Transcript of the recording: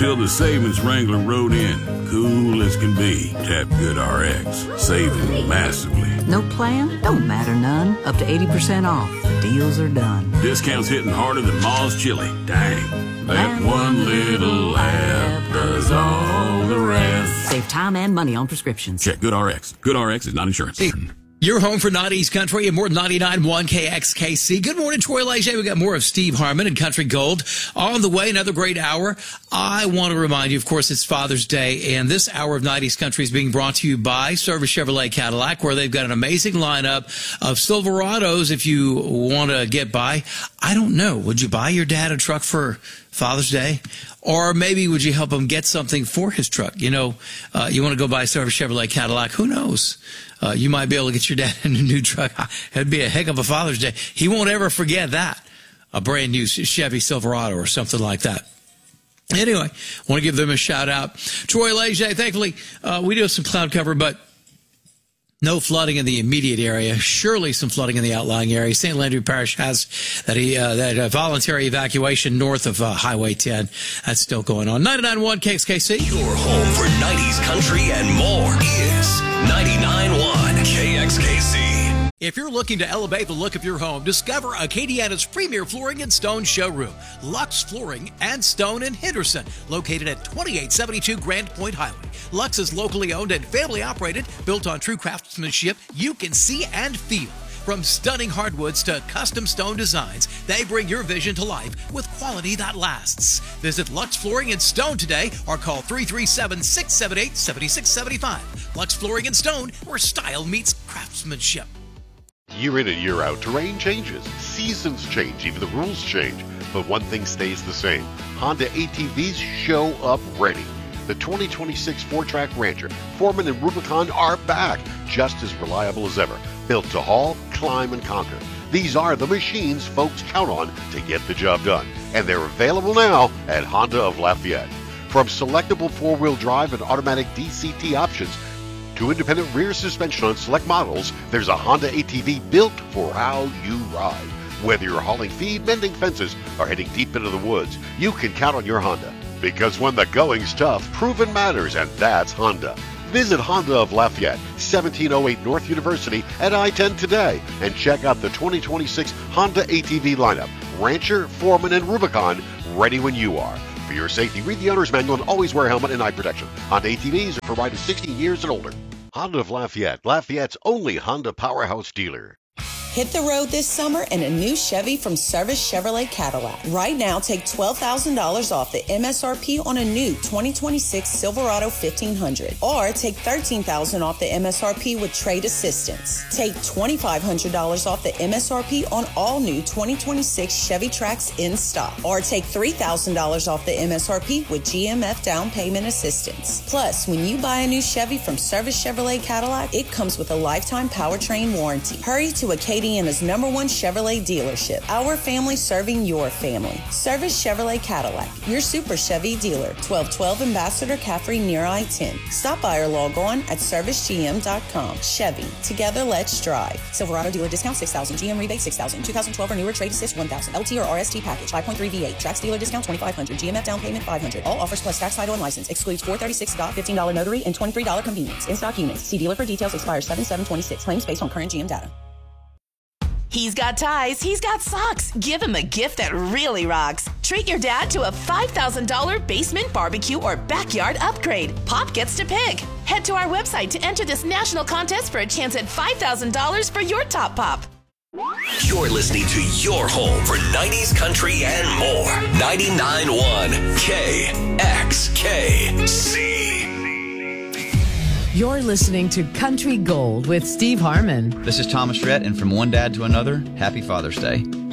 till the savings Wrangler rode in. Cool as can be. Tap GoodRx. Saving massively. No plan? Don't matter none. Up to 80% off. Deals are done. Discounts hitting harder than Ma's chili. Dang. That one little laugh does all the rest. Save time and money on prescriptions. Check GoodRx. GoodRx is not insurance. You're home for 90s Country and more than 99.1 KXKC. Good morning, Troy Leger. We got more of Steve Harmon and Country Gold on the way. Another great hour. I want to remind you, of course, it's Father's Day, and this hour of 90s Country is being brought to you by Service Chevrolet Cadillac, where they've got an amazing lineup of Silverados. If you want to get by, I don't know, would you buy your dad a truck for Father's Day? Or maybe would you help him get something for his truck? You know, you want to go buy Service Chevrolet Cadillac. Who knows? You might be able to get your dad a new truck. It'd be a heck of a Father's Day. He won't ever forget that. A brand new Chevy Silverado or something like that. Anyway, want to give them a shout out. Troy Leger, thankfully, we do have some cloud cover, but no flooding in the immediate area. Surely some flooding in the outlying area. St. Landry Parish has that voluntary evacuation north of Highway 10. That's still going on. 99.1 KXKC. Your home for 90s country and more is 99.1 KXKC. If you're looking to elevate the look of your home, discover Acadiana's premier flooring and stone showroom, Lux Flooring and Stone in Henderson, located at 2872 Grand Point Highway. Lux is locally owned and family operated, built on true craftsmanship you can see and feel. From stunning hardwoods to custom stone designs, they bring your vision to life with quality that lasts. Visit Lux Flooring and Stone today or call 337-678-7675. Lux Flooring and Stone, where style meets craftsmanship. Year in and year out, terrain changes, seasons change, even the rules change. But one thing stays the same. Honda ATVs show up ready. The 2026 4-track Rancher, Foreman, and Rubicon are back, just as reliable as ever. Built to haul, climb, and conquer. These are the machines folks count on to get the job done. And they're available now at Honda of Lafayette. From selectable 4-wheel drive and automatic DCT options to independent rear suspension on select models, there's a Honda ATV built for how you ride. Whether you're hauling feed, mending fences, or heading deep into the woods, you can count on your Honda. Because when the going's tough, proven matters, and that's Honda. Visit Honda of Lafayette, 1708 North University at I-10 today, and check out the 2026 Honda ATV lineup. Rancher, Foreman, and Rubicon, ready when you are. For your safety, read the owner's manual and always wear a helmet and eye protection. Honda ATVs are for riders 16 years and older. Honda of Lafayette, Lafayette's only Honda powerhouse dealer. Hit the road this summer in a new Chevy from Service Chevrolet Cadillac. Right now, take $12,000 off the MSRP on a new 2026 Silverado 1500. Or take $13,000 off the MSRP with trade assistance. Take $2,500 off the MSRP on all new 2026 Chevy Trax in stock. Or take $3,000 off the MSRP with GMF down payment assistance. Plus, when you buy a new Chevy from Service Chevrolet Cadillac, it comes with a lifetime powertrain warranty. Hurry to Acadiana's #1 Chevrolet dealership. Our family serving your family. Service Chevrolet Cadillac, your super Chevy dealer. 1212 Ambassador Caffrey near I-10. Stop by or log on at servicegm.com. Chevy, together let's drive. Silverado dealer discount $6,000. GM rebate $6,000. 2012 or newer trade assist $1,000. LT or RST package 5.3 V8. Trax dealer discount $2,500. GMF down payment $500. All offers plus tax, title, and license. Excludes $436 $15 notary and $23 convenience. In stock units. See dealer for details. Expires 7/7/26. Claims based on current GM data. He's got ties, he's got socks. Give him a gift that really rocks. Treat your dad to a $5,000 basement barbecue or backyard upgrade. Pop gets to pick. Head to our website to enter this national contest for a chance at $5,000 for your top pop. You're listening to your home for 90s country and more. 99.1 KXKC. You're listening to Country Gold with Steve Harmon. This is Thomas Rhett, and from one dad to another, happy Father's Day.